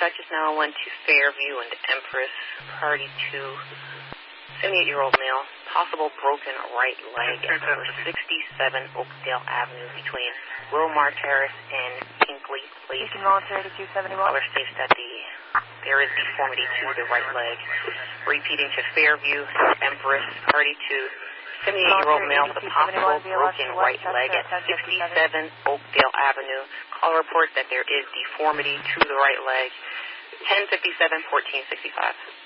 Duchess now 1 to Fairview and Empress, priority 2, 78-year-old male, possible broken right leg at number 67 Oakdale Avenue between Wilmar Terrace and Hinkley Place. Military to 271. Caller states that there is deformity to the right leg. Repeating to Fairview, Empress, priority 2, 78-year-old male with a possible broken right leg at 67 Oakdale Avenue. Call report that there is deformity to the right leg. 1057-1465.